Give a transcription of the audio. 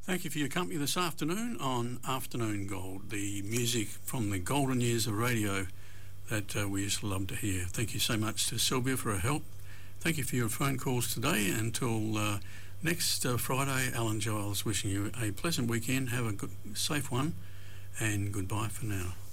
Thank you for your company this afternoon on Afternoon Gold, the music from the golden years of radio that we used to love to hear. Thank you so much to Sylvia for her help. Thank you for your phone calls today. Until next Friday, Alan Giles wishing you a pleasant weekend. Have a good, safe one, and goodbye for now.